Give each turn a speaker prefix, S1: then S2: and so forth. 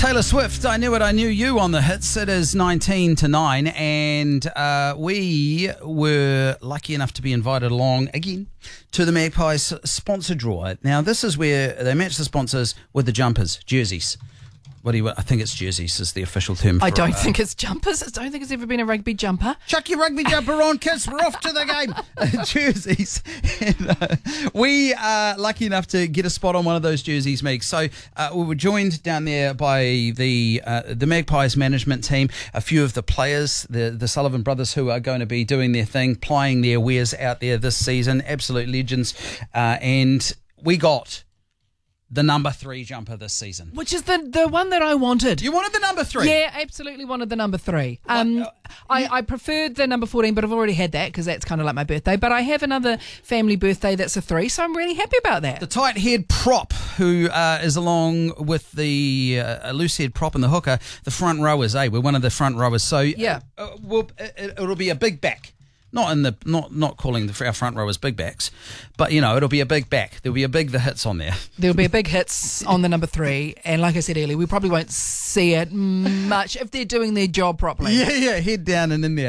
S1: Taylor Swift, I Knew It, I Knew You on the hits. It is 19 to 9, and we were lucky enough to be invited along again to the Magpies sponsor draw. Now, this is where they match the sponsors with the jumpers, jerseys. I think it's jerseys is the official term for
S2: I don't think it's jumpers. I don't think it's ever been a rugby jumper.
S1: Chuck your rugby jumper on, kids. We're off to the game. Jerseys. And, we are lucky enough to get a spot on one of those jerseys, Meg. So we were joined down there by the Magpies management team, a few of the players, the Sullivan brothers, who are going to be doing their thing, plying their wares out there this season. Absolute legends. And we got the number 3 jumper this season.
S2: Which is the one that I wanted.
S1: You wanted the number 3?
S2: Yeah, absolutely wanted the number 3. I preferred the number 14, but I've already had that because that's kind of like my birthday. But I have another family birthday that's a 3, so I'm really happy about that.
S1: The tight head prop, who is along with the loose head prop and the hooker, the front rowers, We're one of the front rowers. So
S2: yeah.
S1: It'll be a big back. Not calling our front rowers big backs, but it'll be a big back. There'll be a big the hits on there.
S2: There'll be a big hits on the number 3, and like I said earlier, we probably won't see it much if they're doing their job properly.
S1: Yeah, head down and in there.